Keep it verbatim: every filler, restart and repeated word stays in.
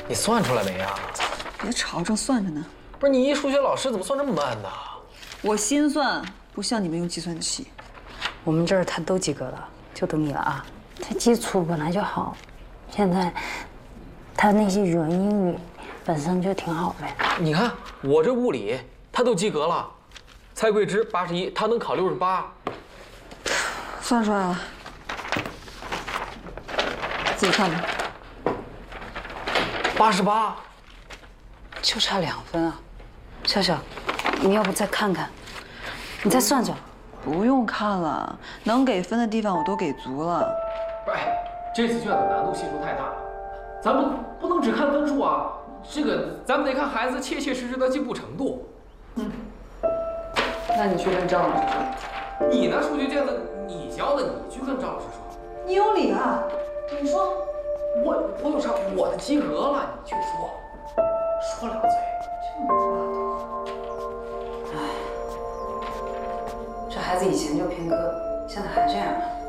你算出来没呀？ 别吵，正算着呢。 不是你一数学老师怎么算这么慢呢？ 我心算，不像你们用计算器。 我们这儿他都及格了，就等你了啊。他基础本来就好，现在他那些语文、英语本身就挺好的。 你看我这物理他都及格了，蔡桂芝八十一，他能考六十八。 算出来了，自己看吧。 八十八， 就差两分啊！笑笑，你要不再看看，你再算算。 不用看了，能给分的地方我都给足了。 不是，哎，这次卷子难度系数太大了，咱们不能只看分数啊，这个咱们得看孩子切切实实的进步程度。 嗯，那你去跟赵老师说。 你那数学卷子你教的，你去跟赵老师说。 你有理啊！你说， 我我有啥？我的及格了，你去说，说两嘴。 哎，这孩子以前就偏科，现在还这样啊？